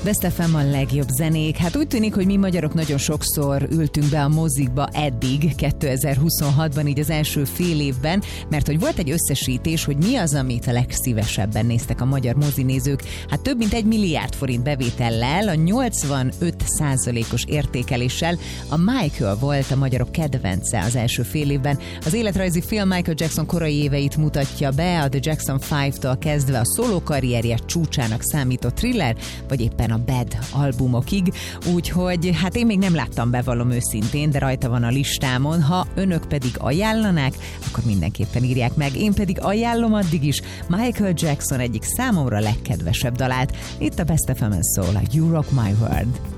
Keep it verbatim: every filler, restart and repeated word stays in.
Best ef em a legjobb zenék. Hát úgy tűnik, hogy mi magyarok nagyon sokszor ültünk be a mozikba eddig, kétezer-huszonhatban, így az első fél évben, mert hogy volt egy összesítés, hogy mi az, amit a legszívesebben néztek a magyar mozinézők. Hát több mint egy milliárd forint bevétellel, a nyolcvanöt százalékos értékeléssel a Michael volt a magyarok kedvence az első fél évben. Az életrajzi film Michael Jackson korai éveit mutatja be, a The Jackson öttől kezdve a szóló karrierje csúcsának számított Thriller, vagy éppen a Bad albumokig, úgyhogy hát én még nem láttam, bevallom őszintén, de rajta van a listámon. Ha önök pedig ajánlanák, akkor mindenképpen írják meg. Én pedig ajánlom addig is Michael Jackson egyik számomra legkedvesebb dalát. Itt a Best ef emen szól a You Rock My World.